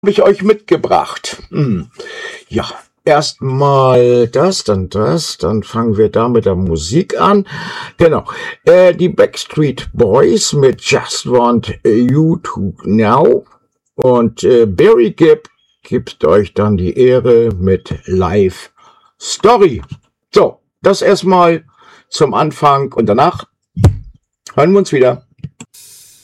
habe ich euch mitgebracht. Ja, erstmal das, dann fangen wir da mit der Musik an. Genau, die Backstreet Boys mit Just Want You to Know und Barry Gibb gibt euch dann die Ehre mit Live Story. So, das erstmal zum Anfang und danach hören wir uns wieder.